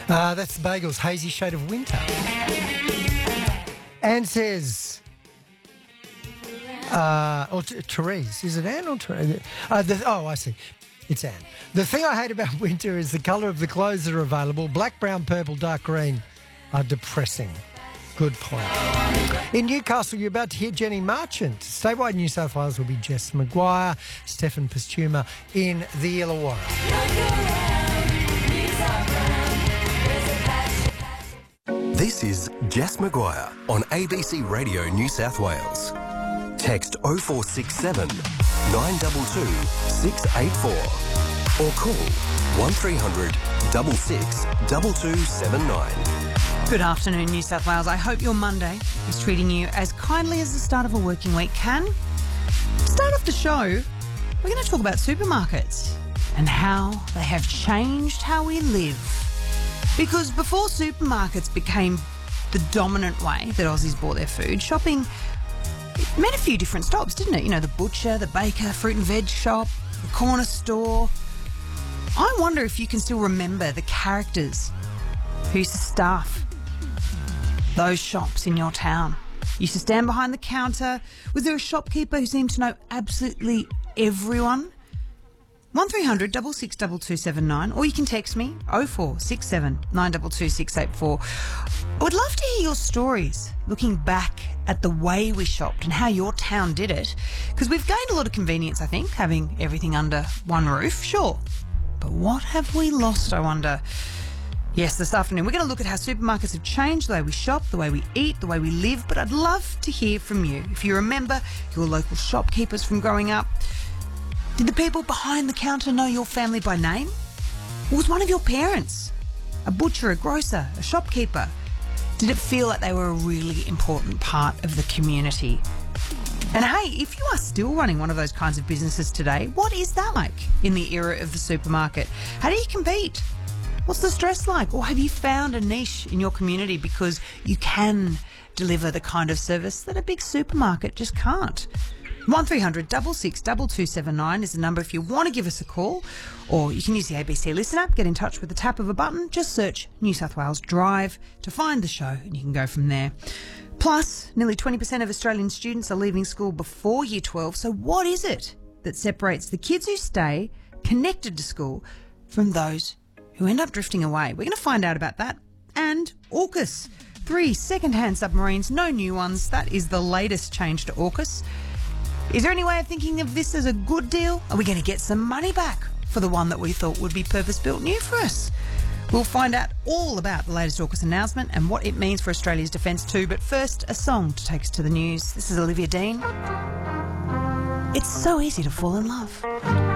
That's the Bagels, Hazy Shade of Winter. Anne says, or Therese, is it Anne or Therese? I see. It's Anne. The thing I hate about winter is the colour of the clothes that are available. Black, brown, purple, dark green are depressing. Good point. In Newcastle, you're about to hear Jenny Marchant. Statewide New South Wales will be Jess Maguire, Stefan Postuma in the Illawarra. This is Jess Maguire on ABC Radio New South Wales. Text 0467 922 684 or call 1300 66 2279. Good afternoon, New South Wales. I hope your Monday is treating you as kindly as the start of a working week can. To start off the show, we're going to talk about supermarkets and how they have changed how we live. Because before supermarkets became the dominant way that Aussies bought their food, shopping meant a few different stops, didn't it? You know, the butcher, the baker, fruit and veg shop, the corner store. I wonder if you can still remember the characters who used to staff those shops in your town. You used to stand behind the counter. Was there a shopkeeper who seemed to know absolutely everyone? 1300 662279, or you can text me 0467 922 684. I would love to hear your stories looking back at the way we shopped and how your town did it, because we've gained a lot of convenience, I think, having everything under one roof, sure. But what have we lost, I wonder? Yes, this afternoon we're going to look at how supermarkets have changed the way we shop, the way we eat, the way we live, but I'd love to hear from you. If you remember your local shopkeepers from growing up, did the people behind the counter know your family by name? Or was one of your parents a butcher, a grocer, a shopkeeper? Did it feel like they were a really important part of the community? And hey, if you are still running one of those kinds of businesses today, what is that like in the era of the supermarket? How do you compete? What's the stress like? Or have you found a niche in your community because you can deliver the kind of service that a big supermarket just can't? 1300 662279 is the number if you want to give us a call, or you can use the ABC Listen app, get in touch with the tap of a button, just search New South Wales Drive to find the show and you can go from there. Plus, nearly 20% of Australian students are leaving school before Year 12, so what is it that separates the kids who stay connected to school from those who end up drifting away? We're going to find out about that. And AUKUS, 3 second-hand submarines, no new ones. That is the latest change to AUKUS. Is there any way of thinking of this as a good deal? Are we going to get some money back for the one that we thought would be purpose-built new for us? We'll find out all about the latest AUKUS announcement and what it means for Australia's defence too. But first, a song to take us to the news. This is Olivia Dean. It's so easy to fall in love.